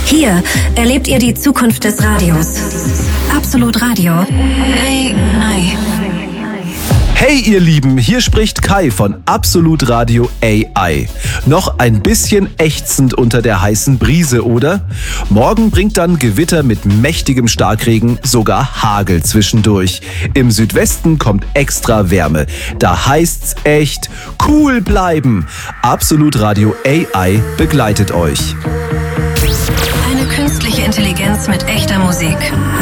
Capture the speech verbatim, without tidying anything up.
Hier erlebt ihr die Zukunft des Radios. Absolut Radio. A I. Hey ihr Lieben, hier spricht Kai von Absolut Radio A I. Noch ein bisschen ächzend unter der heißen Brise, oder? Morgen bringt dann Gewitter mit mächtigem Starkregen, sogar Hagel zwischendurch. Im Südwesten kommt extra Wärme. Da heißt's echt cool bleiben. Absolut Radio A I begleitet euch. Eine künstliche Intelligenz mit echter Musik.